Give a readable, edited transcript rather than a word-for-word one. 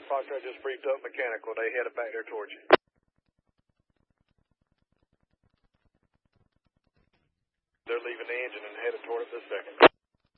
Foxtrot just briefed up mechanical. They headed back there towards you. They're leaving the engine and headed toward it this second.